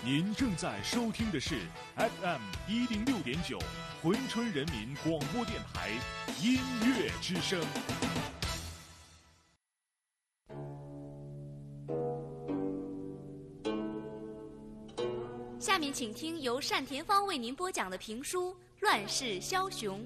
您正在收听的是 FM106.9珲春人民广播电台音乐之声。 下面请听由单田芳为您播讲的评书《乱世枭雄》。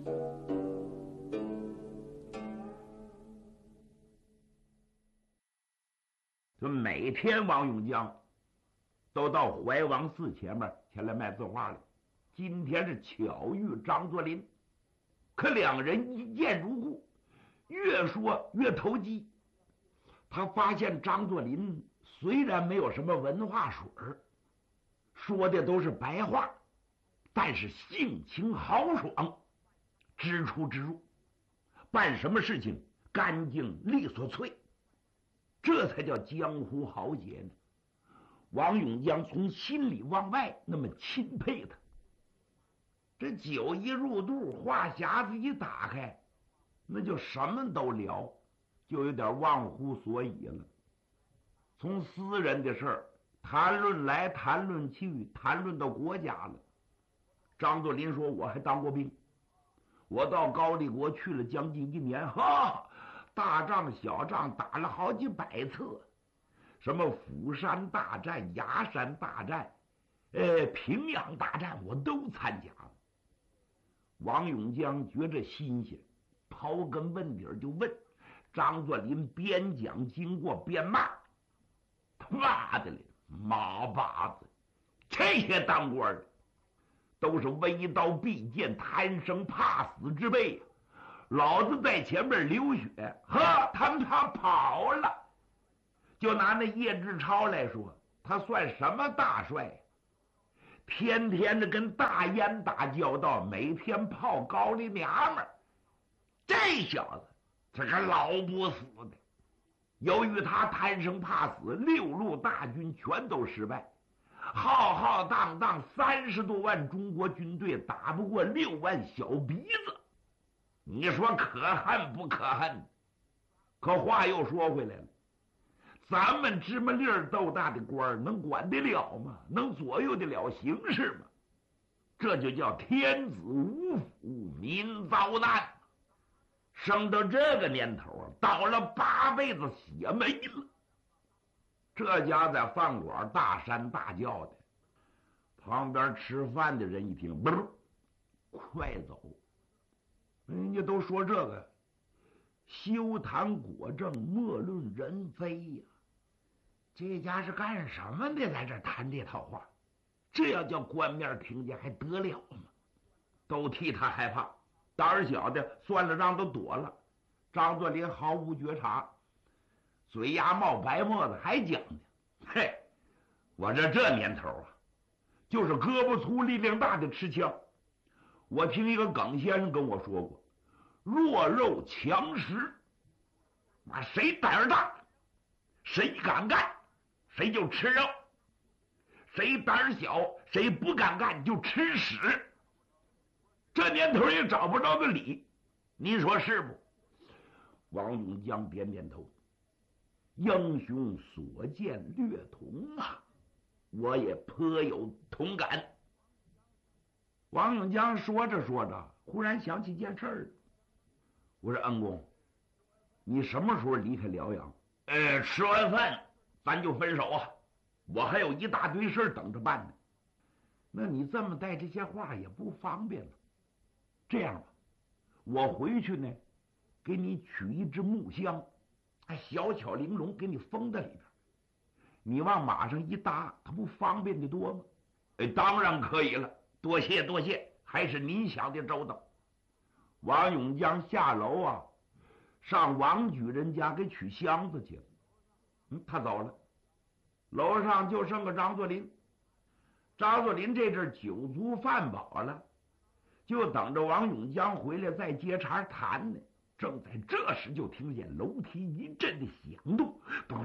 就每天王永江都到怀王寺前面前来卖字画来。今天是巧遇张作霖，可两人一见如故，越说越投机。他发现张作霖虽然没有什么文化水儿，说的都是白话，但是性情豪爽，知出知入，办什么事情干净利索脆，这才叫江湖豪杰呢。王永江从心里往外那么钦佩他。这酒一入肚，话匣子一打开，那就什么都聊，就有点忘乎所以了。从私人的事儿谈论来谈论去，谈论到国家了。张作霖说：“我还当过兵，我到高丽国去了将近1年，哈，大仗小仗打了好几百次，什么釜山大战、崖山大战、平阳大战，我都参加了。”王永江觉着新鲜，刨根问底就问张作霖，边讲经过边骂：“他妈的嘞，马把子！这些当官的都是微刀必剑、贪生怕死之辈呀！老子在前面流血，他们跑了。就拿那叶志超来说，他算什么大帅呀？天天的跟大烟打交道，每天泡高丽娘们儿。这小子这个老不死的，由于他贪生怕死，6路大军全都失败，浩浩荡荡30多万中国军队打不过6万小鼻子，你说可恨不可恨？可话又说回来了，咱们芝麻粒儿豆大的官能管得了吗？能左右得了形势吗？这就叫天子无福，民遭难。生到这个年头啊，倒了8辈子血霉了。这家在饭馆大山大叫的，旁边吃饭的人一听，不是，快走！人家都说这个休谈国政，莫论人非呀。这家是干什么的？在这谈这套话，这要叫官面听见还得了吗？都替他害怕，胆儿小的算了账都躲了。张作霖毫无觉察，嘴牙冒白沫子，还讲呢：“嘿，我这年头啊，就是胳膊粗力量大的吃枪。我听一个耿先生跟我说过，弱肉强食，谁胆儿大，谁敢干，谁就吃肉；谁胆儿小，谁不敢干就吃屎。这年头也找不着个理，您说是不？”王永江点点头，英雄所见略同啊，我也颇有同感。王永江说着说着，忽然想起件事儿。我说：“恩公，你什么时候离开辽阳？”吃完饭咱就分手啊，我还有一大堆事等着办呢。那你这么带这些话也不方便了。这样吧，我回去呢，给你取一只木箱，小巧玲珑，给你封在里边，你往马上一搭，它不方便的多吗？当然可以了，多谢多谢，还是您想的周到。王永江下楼啊，上王举人家给取箱子去了。他走了，楼上就剩个张作霖。张作霖这阵酒足饭饱了，就等着王永江回来再接茬谈呢。正在这时，就听见楼梯一阵的响动，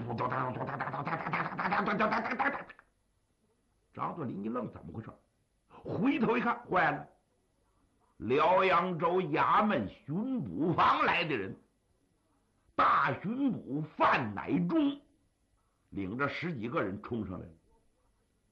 张作霖一愣，怎么回事？回头一看，坏了，辽阳州衙门巡捕房来的人，大巡捕范乃忠领着10几个人冲上来了。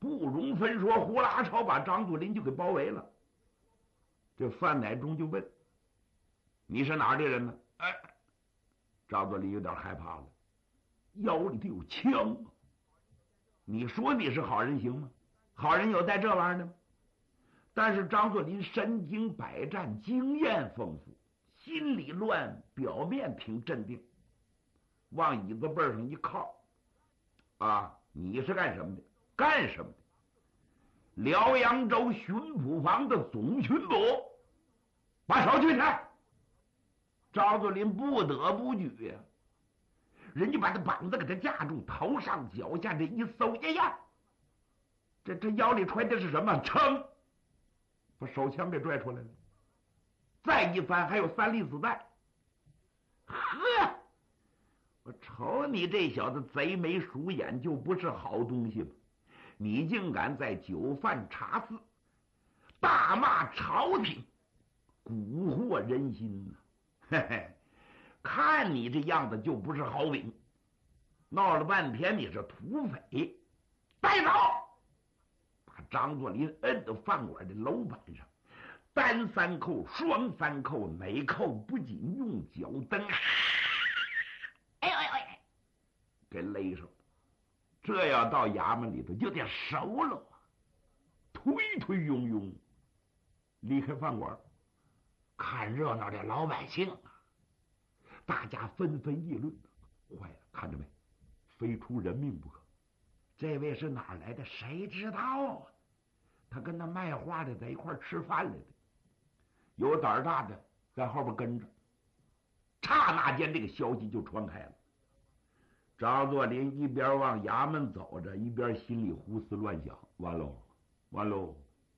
不容分说，呼啦朝把张作霖就给包围了。这范乃忠就问：“你是哪儿的人呢？”哎，张作霖有点害怕了，腰里头有枪啊！你说你是好人行吗？好人有带这玩意儿的吗？但是张作霖身经百战，经验丰富，心里乱，表面挺镇定，往椅子背上一靠。啊，你是干什么的？干什么的？辽阳州巡抚房的总巡捕，把手举起来。张作霖不得不举呀，人家把他膀子给他架住，头上脚下这一搜，哎呀，这腰里揣的是什么？撑，把手枪给拽出来了。再一翻，还有3粒子弹。呵，我瞅你这小子贼眉鼠眼，就不是好东西吧？你竟敢在酒饭茶肆大骂朝廷，蛊惑人心呐！嘿嘿，看你这样子就不是好兵。闹了半天你是土匪，带走！把张作霖摁到饭馆的楼板上，单3扣，双3扣，哪扣不紧用脚蹬，哎呦哎呦，给勒上。这要到衙门里头就得熟了啊，推推拥拥离开饭馆。看热闹的老百姓啊，大家纷纷议论：坏了，看着没，非出人命不可。这位是哪儿来的？谁知道啊？他跟那卖花的在一块吃饭来的，有胆大的在后边跟着。刹那间，这个消息就传开了。张作霖一边往衙门走着，一边心里胡思乱想：完喽，完喽！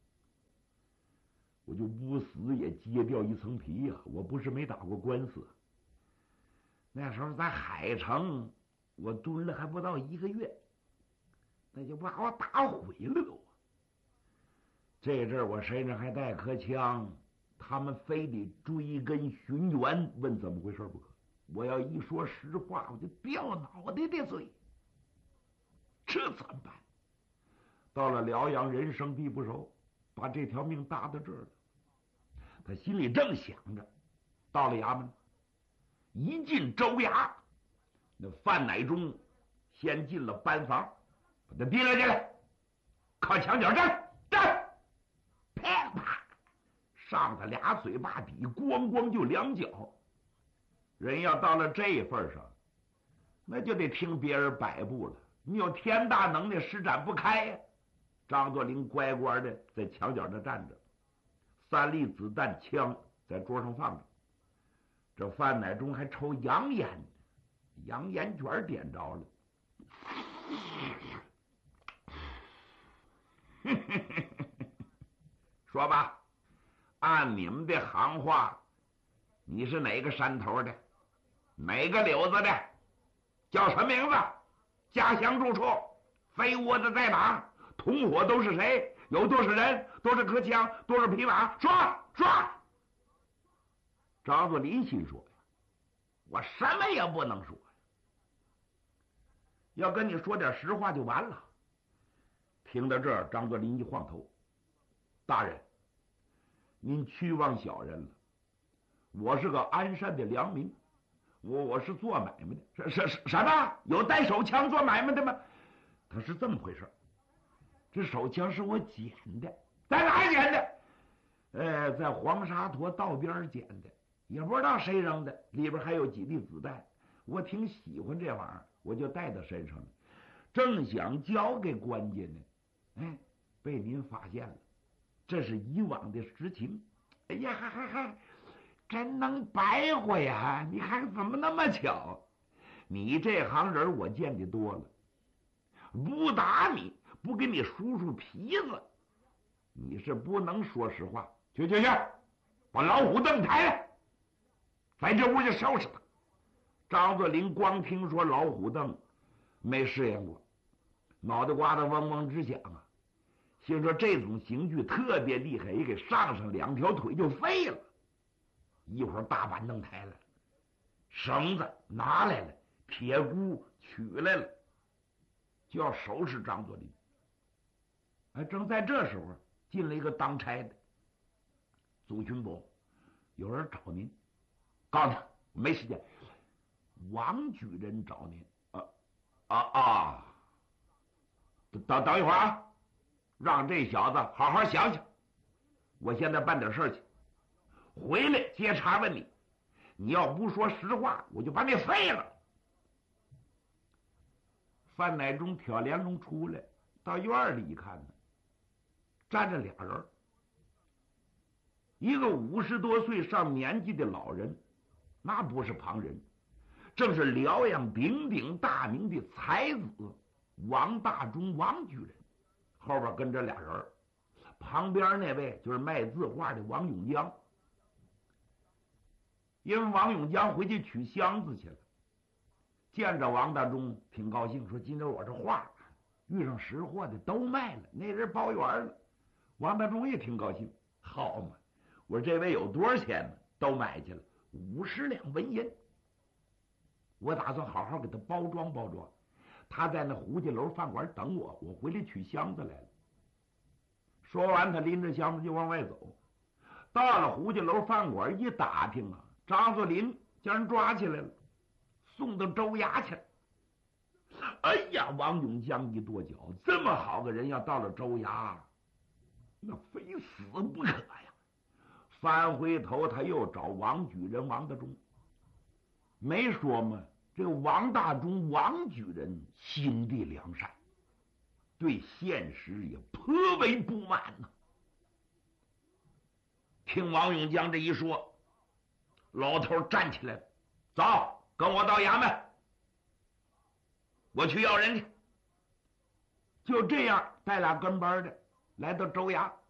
我就不死也揭掉一层皮呀！我不是没打过官司，那时候在海城，我蹲了还不到1个月，那就把我打毁了都。这阵儿我身上还带颗枪，他们非得追根寻源，问怎么回事不可。我要一说实话，我就掉脑袋的罪。这怎么办？到了辽阳，人生地不熟，把这条命搭到这儿了。他心里正想着，到了衙门，一进州衙，那范乃忠先进了班房，把他提了进来，靠墙角站，啪啪，上他俩嘴巴底，咣咣就2脚。人要到了这份上，那就得听别人摆布了。你有天大能耐，施展不开呀！张作霖乖乖的在墙角那站着，3粒子弹枪在桌上放着。这范乃忠还抽洋烟呢，洋烟卷点着了。说吧，按你们的行话，你是哪个山头的？哪个柳子的？叫什么名字？家乡住处？飞窝子在哪？同伙都是谁？有多少人？多少颗枪？多少匹马？说说！张作霖心说：“我什么也不能说，要跟你说点实话就完了。”听到这儿，张作霖一晃头：“大人，您屈枉小人了。我是个安善的良民，我是做买卖的。什么？有带手枪做买卖的吗？他是这么回事。这手枪是我捡的，在哪儿捡的？在黄沙坨道边捡的，也不知道谁扔的，里边还有几粒子弹。我挺喜欢这玩意儿，我就带到身上了。正想交给官家呢，被您发现了。这是以往的实情。哎呀，还真能白活呀！你看怎么那么巧？你这行人我见的多了，不打你，不给你梳梳皮子，你是不能说实话。去，把老虎凳抬来，在这屋就收拾他。张作霖光听说老虎凳，没适应过，脑袋瓜子嗡嗡直响啊，心说这种刑具特别厉害，也给上2条腿就废了。一会儿大板凳抬来了，绳子拿来了，铁箍取来了，就要收拾张作霖。 哎，正在这时候，进了一个当差的祖巡伯，有人找您，告诉他没时间。王举人找您，等一会儿啊，让这小子好好想想。我现在办点事去，回来接茬问你。你要不说实话，我就把你废了。范乃忠挑帘中出来，到院里一看呢，站着俩人，一个50多岁上年纪的老人，那不是旁人，正是辽阳鼎鼎大名的才子王大中王举人，后边跟着俩人，旁边那位就是卖字画的王永江。因为王永江回去取箱子去了，见着王大中挺高兴，说今天我这画遇上识货的都卖了，那人包圆了。王大中也挺高兴，好嘛，我说这位有多少钱呢？都买去了，50两纹银。我打算好好给他包装包装，他在那胡家楼饭馆等我，我回来取箱子来了。说完，他拎着箱子就往外走。到了胡家楼饭馆一打听啊，张作霖将人抓起来了，送到州衙去了。哎呀，王永江一跺脚，这么好个人要到了州衙，那非死不可呀！翻回头，他又找王举人王大中，没说吗？这个王大中王举人心地良善，对现实也颇为不满呐。听王永江这一说，老头站起来了，走，跟我到衙门，我去要人去。就这样，带俩跟班的来到州衙。